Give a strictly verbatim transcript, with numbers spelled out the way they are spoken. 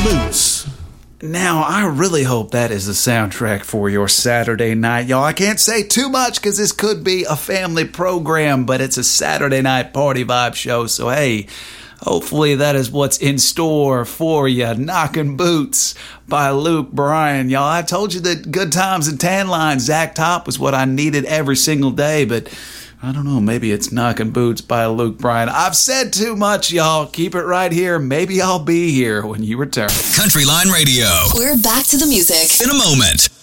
Boots. Now, I really hope that is the soundtrack for your Saturday night, y'all. I can't say too much because this could be a family program, but it's a Saturday night party vibe show, so hey, hopefully that is what's in store for you. Knockin' Boots by Luke Bryan, y'all. I told you that Good Times and Tan Line, Zach Top, was what I needed every single day, but I don't know, maybe it's Knockin' Boots by Luke Bryan. I've said too much, y'all. Keep it right here. Maybe I'll be here when you return. Country Line Radio. We're back to the music in a moment.